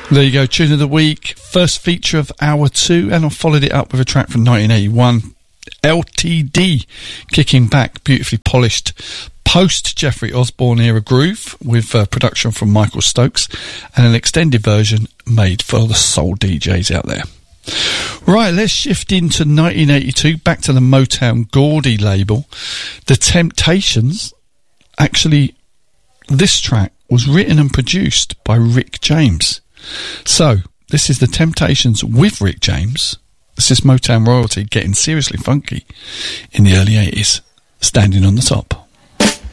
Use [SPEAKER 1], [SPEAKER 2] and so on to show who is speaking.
[SPEAKER 1] There you go, tune of the week, first feature of hour 2, and I followed it up with a track from 1981, LTD, kicking back, beautifully polished post Jeffrey Osborne era groove with production from Michael Stokes and an extended version made for the soul DJs out there. Right, let's shift into 1982, back to the Motown Gordy label. The Temptations, actually, this track was written and produced by Rick James. So, this is the Temptations with Rick James. This is Motown royalty getting seriously funky in the early 80s, standing on the top.